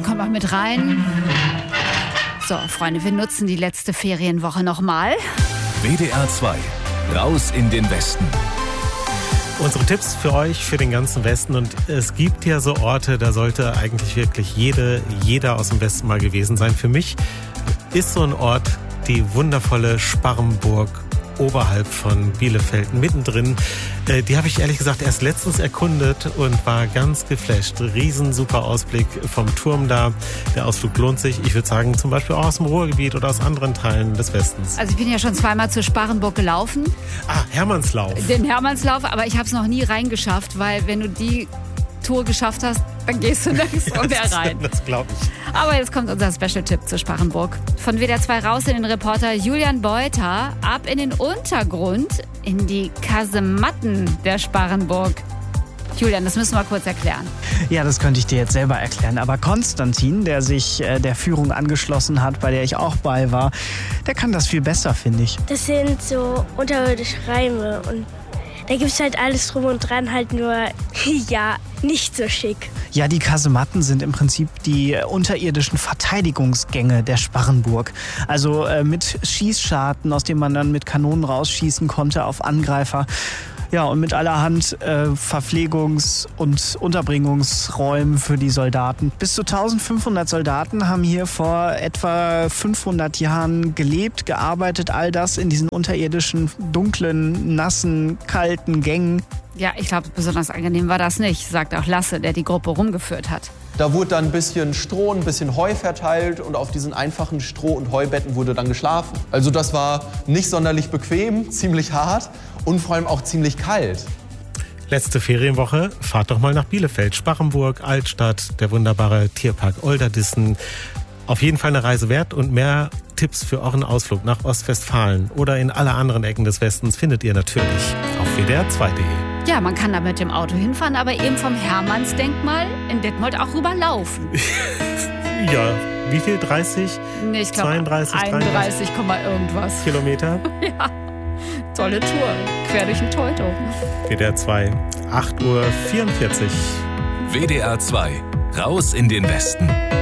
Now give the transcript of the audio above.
kommt mal mit rein. So, Freunde, wir nutzen die letzte Ferienwoche nochmal. WDR 2, raus in den Westen. Unsere Tipps für euch, für den ganzen Westen. Und es gibt ja so Orte, da sollte eigentlich wirklich jeder aus dem Westen mal gewesen sein. Für mich ist so ein Ort die wundervolle Sparrenburg oberhalb von Bielefeld, mittendrin. Die habe ich ehrlich gesagt erst letztens erkundet und war ganz geflasht. Riesen super Ausblick vom Turm da. Der Ausflug lohnt sich. Ich würde sagen, zum Beispiel auch aus dem Ruhrgebiet oder aus anderen Teilen des Westens. Also ich bin ja schon zweimal zur Sparrenburg gelaufen. Hermannslauf. Den Hermannslauf, aber ich habe es noch nie reingeschafft, weil wenn du die Tour geschafft hast, dann gehst du nirgends mehr rein. Das glaube ich. Aber jetzt kommt unser Special-Tipp zur Sparrenburg. Von WDR 2 raus in den Reporter Julian Beuter, ab in den Untergrund, in die Kasematten der Sparrenburg. Julian, das müssen wir kurz erklären. Ja, das könnte ich dir jetzt selber erklären. Aber Konstantin, der sich der Führung angeschlossen hat, bei der ich auch bei war, der kann das viel besser, finde ich. Das sind so unterirdische Räume und da gibt es halt alles drum und dran, halt nur, ja, nicht so schick. Ja, die Kasematten sind im Prinzip die unterirdischen Verteidigungsgänge der Sparrenburg. Also mit Schießscharten, aus denen man dann mit Kanonen rausschießen konnte auf Angreifer. Ja, und mit allerhand Verpflegungs- und Unterbringungsräumen für die Soldaten. Bis zu 1500 Soldaten haben hier vor etwa 500 Jahren gelebt, gearbeitet, all das in diesen unterirdischen, dunklen, nassen, kalten Gängen. Ja, ich glaube, besonders angenehm war das nicht, sagt auch Lasse, der die Gruppe rumgeführt hat. Da wurde dann ein bisschen Stroh, ein bisschen Heu verteilt und auf diesen einfachen Stroh- und Heubetten wurde dann geschlafen. Also das war nicht sonderlich bequem, ziemlich hart und vor allem auch ziemlich kalt. Letzte Ferienwoche, fahrt doch mal nach Bielefeld, Sparrenburg, Altstadt, der wunderbare Tierpark Olderdissen. Auf jeden Fall eine Reise wert und mehr Tipps für euren Ausflug nach Ostwestfalen oder in alle anderen Ecken des Westens findet ihr natürlich auf wdr2.de. Ja, man kann da mit dem Auto hinfahren, aber eben vom Hermannsdenkmal in Detmold auch rüberlaufen. Ja, wie viel? 30? Nee, ich glaube 32, 31, irgendwas. Kilometer? Ja, tolle Tour. Quer durch den Teutow. WDR 2, 8:44 Uhr. WDR 2, raus in den Westen.